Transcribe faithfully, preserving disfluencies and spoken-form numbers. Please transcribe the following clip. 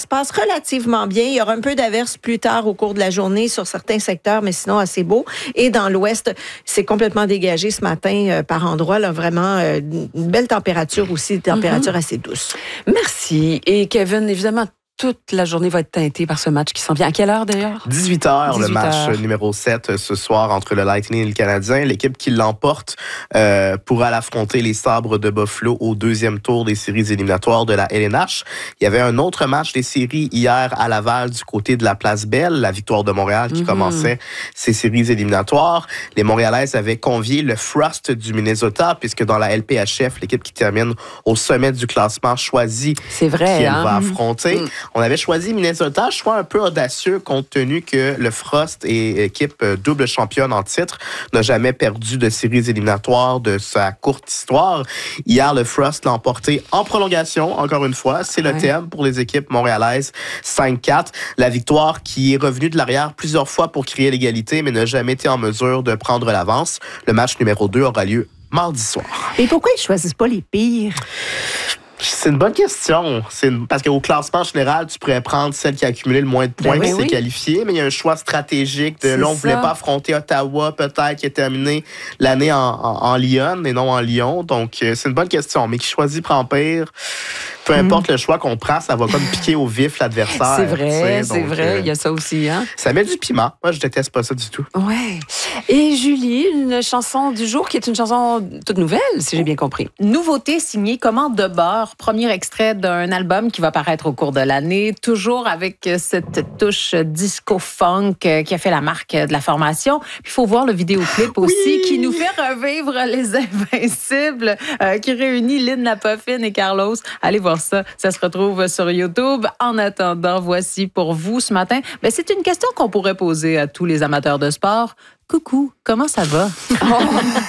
passe relativement bien. Il y aura un peu d'averses plus tard au cours de la journée sur certains secteurs, mais sinon assez beau. Et dans l'ouest, c'est complètement dégagé ce matin euh, par endroits. Là, vraiment, euh, une belle température aussi, une température mm-hmm. assez douce. Merci. Et Kevin, évidemment, toute la journée va être teintée par ce match qui s'en vient. À quelle heure d'ailleurs? dix-huit heures, le match numéro sept ce soir entre le Lightning et le Canadien. L'équipe qui l'emporte euh, pourra l'affronter les Sabres de Buffalo au deuxième tour des séries éliminatoires de la L N H. Il y avait un autre match des séries hier à Laval du côté de la Place Belle, la Victoire de Montréal qui mm-hmm. commençait ces séries éliminatoires. Les Montréalaises avaient convié le Frost du Minnesota puisque dans la L P H F, l'équipe qui termine au sommet du classement choisit C'est vrai, qui elle hein? va affronter. Mm. On avait choisi Minnesota, choix un peu audacieux compte tenu que le Frost est équipe double championne en titre, n'a jamais perdu de séries éliminatoires de sa courte histoire. Hier, le Frost l'a emporté en prolongation, encore une fois. C'est le ouais. thème pour les équipes montréalaises, cinq quatre. La victoire qui est revenue de l'arrière plusieurs fois pour créer l'égalité, mais n'a jamais été en mesure de prendre l'avance. Le match numéro deux aura lieu mardi soir. Et pourquoi ils choisissent pas les pires? C'est une bonne question. C'est une... Parce qu'au classement général, tu pourrais prendre celle qui a accumulé le moins de points, ben qui oui. s'est qualifiée, mais il y a un choix stratégique. De, là, on ne voulait pas affronter Ottawa, peut-être, qui a terminé l'année en, en, en Lyon et non en Lyon. Donc, euh, c'est une bonne question. Mais qui choisit prend pire. Peu importe mm. le choix qu'on prend, ça va comme piquer au vif l'adversaire. C'est vrai, c'est vrai. Euh, il y a ça aussi. Hein? Ça met du piment. Moi, je déteste pas ça du tout. Ouais. Et Julie, une chanson du jour qui est une chanson toute nouvelle, si j'ai bien compris. Nouveauté signée Commande de bord. Premier extrait d'un album qui va paraître au cours de l'année. Toujours avec cette touche disco-funk qui a fait la marque de la formation. Puis il faut voir le vidéoclip aussi oui. qui nous fait revivre les Invincibles euh, qui réunit Lynn Lapoffine et Carlos. Allez voir ça. Ça se retrouve sur YouTube. En attendant, voici pour vous ce matin. Ben, c'est une question qu'on pourrait poser à tous les amateurs de sport. Coucou, comment ça va? Oh.